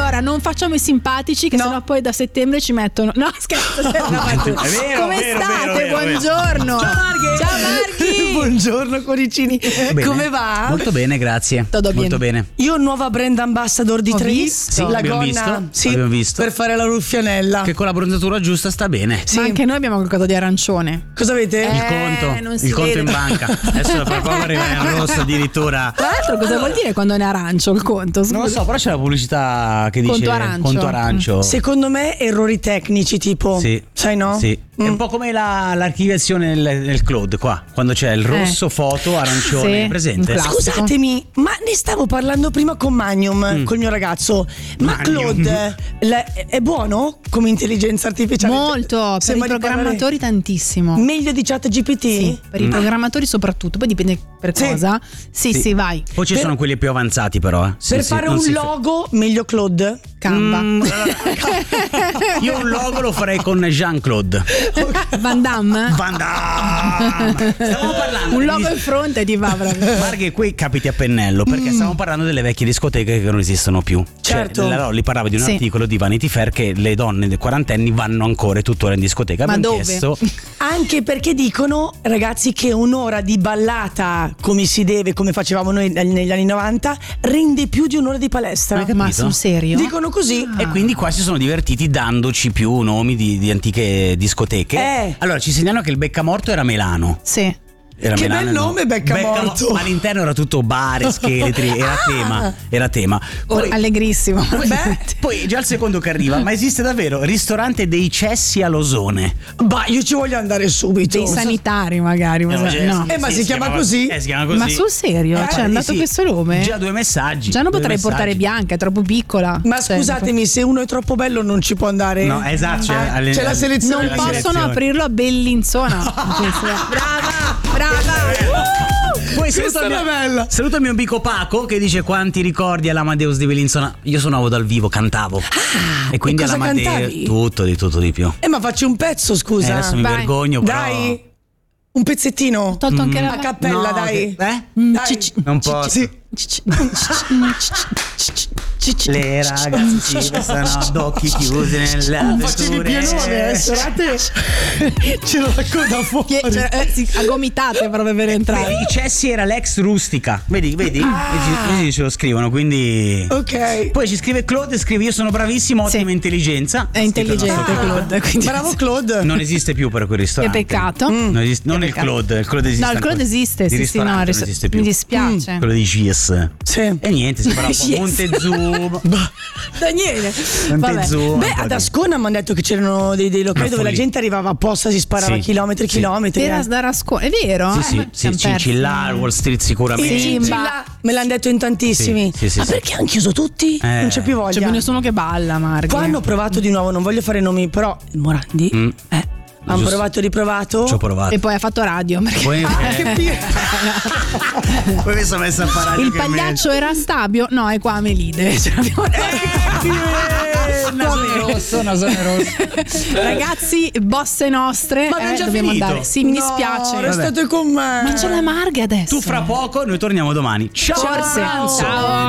Allora, non facciamo i simpatici, che sennò poi da settembre ci mettono. No, scherzo. Come state? Buongiorno. Ciao Marghi. Buongiorno cuoricini. Come va? Molto bene, grazie. Tutto molto bene. Io nuova brand ambassador di Tris. Sì, la abbiamo gonna, visto, sì, abbiamo visto. per fare la ruffianella. Che con la bronzatura giusta sta bene. Sì. Ma anche noi abbiamo qualcosa di arancione. Cosa avete? non si il conto vede. in banca. Adesso fra poco arriva in rosso addirittura. Tra l'altro, cosa vuol dire quando è in arancio il conto? Scusa. Non lo so, però c'è la pubblicità che dice Conto arancio. Secondo me errori tecnici, tipo. Sì. Sai, no? Sì. È un po' come l'archiviazione nel cloud qua, quando c'è il rosso foto, arancione, Sì, presente? un classico. Scusatemi, ma ne stavo parlando prima con Magnum, col mio ragazzo. Ma Magnum. Claude è buono come intelligenza artificiale? Molto, per i Sembra di programmatori tantissimo. meglio di ChatGPT? Sì, per i programmatori soprattutto, poi dipende per Sì. cosa. Sì, vai. Poi ci sono quelli più avanzati però. Per fare un logo, meglio Claude? Canva. Io un logo lo farei con Jean-Claude Van Damme? Van Damme. Stiamo parlando Un logo in fronte ti va proprio. Marghe, qui capiti a pennello perché stiamo parlando delle vecchie discoteche che non esistono più. Certo. Cioè, la Lolli parlava di un Sì. articolo di Vanity Fair che le donne dei quarantenni vanno ancora tuttora in discoteca. Ma Abbiamo dove? chiesto- Anche perché dicono, ragazzi, che un'ora di ballata come si deve, come facevamo noi negli anni 90, rende più di un'ora di palestra. Hai capito? Ma sul serio? Dicono così. E quindi qua si sono divertiti dandoci più nomi di antiche discoteche. Allora ci segnalano che il beccamorto era Melano. Sì. Era Che Melano, bel nome, Beccamorto. Ma all'interno era tutto bar, scheletri, era tema. Poi, Allegrissimo. poi già il secondo che arriva, ma esiste davvero ristorante dei cessi a Losone. Bah, io ci voglio andare subito. Dei sanitari magari. Ma no. Ma si chiama così? Si chiama così. Ma sul serio? C'è andato sì. questo nome? Già 2 messaggi. Già non due potrei portare messaggi. Bianca, è troppo piccola. Ma Cioè, scusatemi, se uno è troppo bello non ci può andare. No, esatto. C'è la selezione. non possono aprirlo a Bellinzona. Brava. Poi Questa è bella. saluto il mio amico Paco che dice: quanti ricordi all'Amadeus di Bellinzona. Io suonavo dal vivo, cantavo. E quindi e cosa all'Amadeus cantavi? tutto di più. Ma facci un pezzo, scusa. Adesso mi Vai. vergogno, però. Dai, un pezzettino. Ho tolto anche A cappella, No, dai. Dai. Non posso. Sì. Le ragazze si vestono ad occhi chiusi nella Facevi pianone, serate. Ce lo racconta fuori. a gomitate proprio per entrare. I cessi era l'ex rustica. Vedi? Vedi ce lo scrivono, quindi. Ok. Poi ci scrive Claude, scrive: io sono bravissimo, ottima intelligenza. È intelligente Claude, quindi- Bravo Claude. Non esiste più per quel Che ristorante. peccato. Non esiste, non Che il peccato. Claude. Il Claude esiste. No, il Claude ancora. esiste, Il sì, no, ristorante non esiste più. mi dispiace. Quello di GS. Sì. E niente, si parla un po' Yes. Montezuma. Daniele. Montezuma. Beh, ad Ascona mi hanno detto che c'erano dei locali dove la follia. gente arrivava apposta, si sparava Sì. chilometri. Era da Rascone, è vero? Sì, Cincillar, Wall Street sicuramente. Sì, Me l'hanno detto in tantissimi. Sì, Ma perché hanno chiuso tutti? Non c'è più voglia. C'è nessuno che balla, Marghi. Qua hanno provato di nuovo, non voglio fare nomi, però il Morandi hanno Giusto. provato e riprovato. Ci ho provato. E poi ha fatto radio. Perché Poi, poi mi sono messo a fare il pagliaccio era Stabio? No, è qua a Melide. Ce l'abbiamo nasone rosso. Ragazzi, bosse nostre. Ma abbiamo già dobbiamo finito? andare. Sì, mi No, dispiace. restate con me. Ma c'è la Marghe adesso. Tu fra poco, noi torniamo domani. Ciao. Forse. Ciao. Ciao.